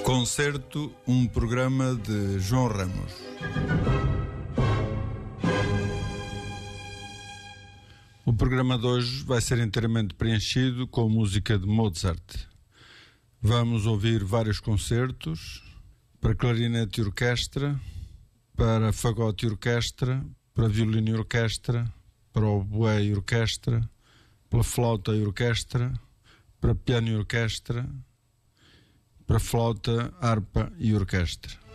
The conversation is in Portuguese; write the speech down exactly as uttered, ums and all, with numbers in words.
Concerto, um programa de João Ramos. O programa de hoje vai ser inteiramente preenchido com música de Mozart. Vamos ouvir vários concertos para clarinete e orquestra, para fagote e orquestra, para violino e orquestra, para oboé e orquestra, para flauta e orquestra, para piano e orquestra, para flauta, harpa e orquestra.